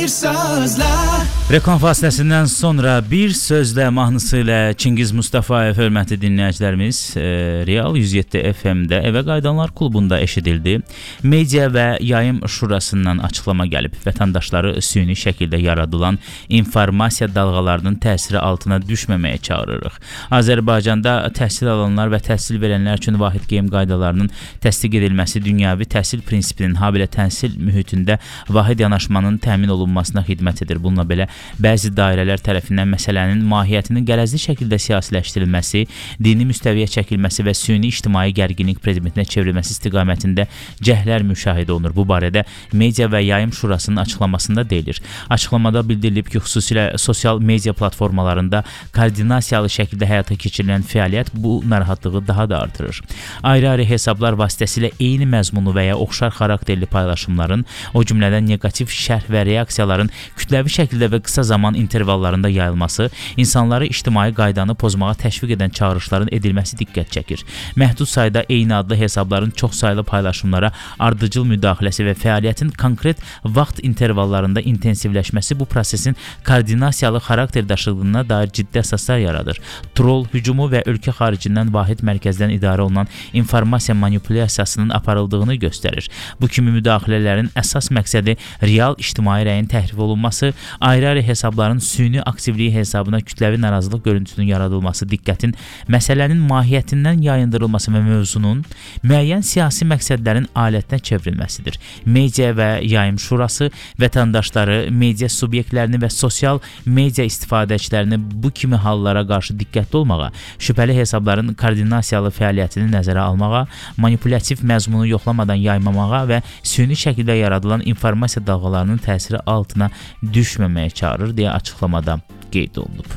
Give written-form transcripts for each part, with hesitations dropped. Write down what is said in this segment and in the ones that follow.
bir sözlə. Reklam fasiləsindən sonra bir sözlə mahnısı ilə Çingiz Mustafayev, hörmətli dinləyicilərimiz, Real 107 FM-də Evə Qayıdanlar klubunda eşidildi. Media və Yayım Şurasından açıqlama gəlib. Vətəndaşları süni şəkildə yaradılan informasiya dalğalarının təsiri altına düşməməyə çağırırıq. Azərbaycanda təhsil alanlar və təhsil verənlər üçün vahid qeym qaydalarının təsdiq edilməsi dünyəvi təhsil prinsipinin, habelə təhsil mühitində vahid yanaşmanın təmin olunmasına xidmət edir. Bununla belə bəzi dairələr tərəfindən məsələnin mahiyyətinin qərəzli şəkildə siyasiləşdirilməsi, dini müstəviyə çəkilməsi və süni ictimai gərginlik predmetinə çevrilməsi istiqamətində cəhlər müşahidə olunur. Bu barədə Media və Yayım Şurasının açıqlamasında deyilir. Açıqlamada bildirilib ki, xüsusilə sosial media platformalarında koordinasiyalı şəkildə həyata keçirilən fəaliyyət bu narahatlığı daha da artırır. Ayrı-ayrı hesablar vasitəsilə eyni məzmunu və ya oxşar xarakterli paylaşımların, o cümlədən negativ şərh və reaksiyaların kütləvi şəkildə və qısa zaman intervallarında yayılması, insanları ictimai qaydanı pozmağa təşviq edən çağırışların edilməsi diqqət çəkir. Məhdud sayda eyni adlı hesabların çoxsaylı paylaşımlara ardıcıl müdaxiləsi və fəaliyyətin konkret vaxt intervallarında intensivləşməsi bu prosesin koordinasiyalı xarakter daşıdığına dair ciddi əsaslar yaradır. Troll hücumu və ölkə xaricindən vahid mərkəzdən idarə olunan informasiya manipulyasiyasının aparıldığını göstərir. Bu kimi müdaxilələrin əsas məqsədi real ictimai rəyin təhrif olunması, ayrı-ayrı hesabların süni aktivliyi hesabına kütləvi narazılıq görüntüsünün yaradılması, diqqətin məsələnin mahiyyətindən yayındırılması və mövzunun müəyyən siyasi məqsədlərin alətinə çevrilməsidir. Media və Yayım Şurası vətəndaşları, media subyektlərini və sosial media istifadəçilərini bu kimi hallara qarşı diqqətli olmağa, şübhəli hesabların koordinasiyalı fəaliyyətini nəzərə almağa, manipulyativ məzmunu yoxlamadan yaymamağa və süni şəkildə yaradılan informasiya dalğalarının təsiri altına düşməməyə çağırır deyə açıqlamada qeyd olunub.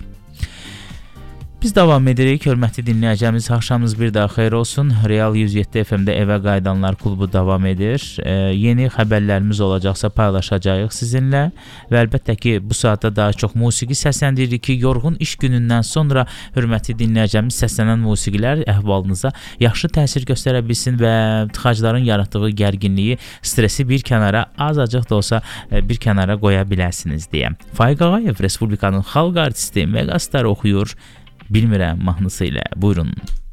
Biz davam edirik. Hörmətli dinləyəcəyimiz, axşamınız bir daha xeyir olsun. Real 107 FM-də Evə Qayıdanlar klubu davam edir. Yeni xəbərlərimiz olacaqsa paylaşacağıq sizinlə və əlbəttə ki, bu saatda daha çox musiqi səsləndiririk ki, yorğun iş günündən sonra hörmətli dinləyəcəyimiz səslənən musiqilər əhvalınıza yaxşı təsir göstərə bilsin və tıxacların yaratdığı gərginliyi, stresi bir kənara, azacıq da olsa bir kənara qoya biləsiniz deyə. Faiq Ağayev Respublikanın xalq artisti, megastar oxuyur. Bilmirəm mahnısı ilə. Buyurun.